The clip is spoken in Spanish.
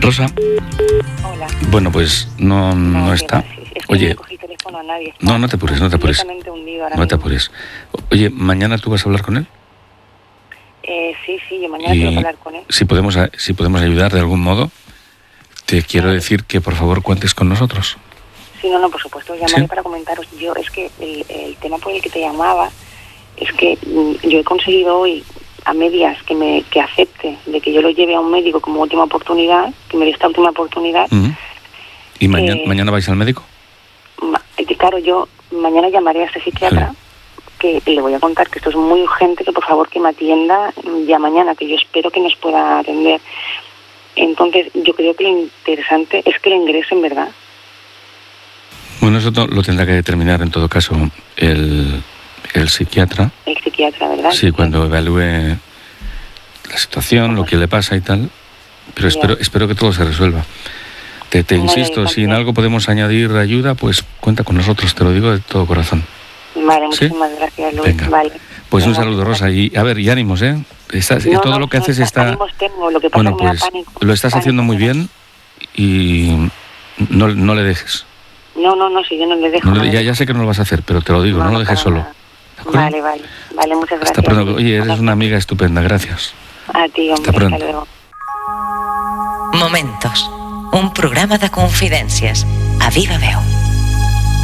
Rosa. Hola. Bueno, pues no está. Es que Oye, no cogí teléfono a nadie. no te apures, no te apures. Completamente hundido ahora No te mismo. apures. Oye, ¿mañana tú vas a hablar con él? Sí, yo mañana tengo que hablar con él. Si podemos ayudar de algún modo, te quiero decir que por favor cuentes con nosotros. Sí, no, por supuesto, os llamaré ¿Sí? para comentaros. Yo, es que el tema por el que te llamaba es que yo he conseguido hoy a medias que acepte de que yo lo lleve a un médico como última oportunidad, que me dé esta última oportunidad. Uh-huh. ¿Y mañana vais al médico? Claro, yo mañana llamaré a este psiquiatra, que le voy a contar que esto es muy urgente, que por favor que me atienda ya mañana, que yo espero que nos pueda atender. Entonces, yo creo que lo interesante es que le ingresen, ¿verdad? Bueno, eso lo tendrá que determinar en todo caso el psiquiatra. El psiquiatra, ¿verdad? Sí, cuando evalúe la situación, lo que le pasa y tal. Pero espero que todo se resuelva. Te insisto, si en algo podemos añadir ayuda, pues cuenta con nosotros, te lo digo de todo corazón. Vale, muchísimas gracias, Luis. Venga. Vale. Pues un saludo, Rosa. Y a ver, y ánimos, ¿eh? Todo lo que haces está... Ánimos tengo, lo que pasa bueno, que me pues da pánico. lo estás haciendo muy bien y no le dejes. No, si yo no le dejo. Ya sé que no lo vas a hacer, pero te lo digo, no lo dejes solo. Vale, muchas gracias. Hasta pronto. Oye, eres una amiga estupenda, gracias. A ti, hombre, hasta pronto. Hasta luego. Momentos, un programa de confidències a Viva Veu.